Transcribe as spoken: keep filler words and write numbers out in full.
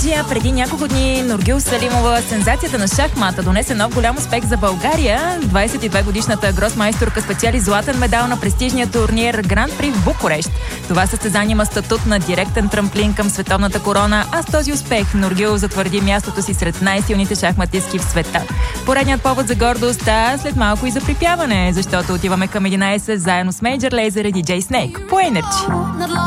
Енерджи, а преди няколко дни Нургюл Салимова, сензацията на шахмата, донесе нов голям успех за България. двадесет и две годишната гросмайсторка спечели златен медал на престижния турнир Гран При в Букурещ. Това състезание има статут на директен трамплин към световната корона, а с този успех Нургюл затвърди мястото си сред най-силните шахматистки в света. Поредният повод за гордост, а след малко и за припяване, защото отиваме към единадесет заедно с Major Lazer и ди джей Snake по Енерджи.